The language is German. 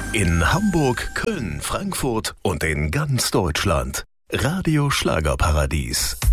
In Hamburg, Köln, Frankfurt und in ganz Deutschland. Radio Schlagerparadies.